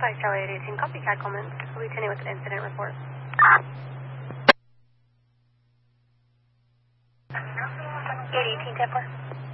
5 Charlie 818, copycat Coleman. We'll be attending with an incident report. 818, 10-4.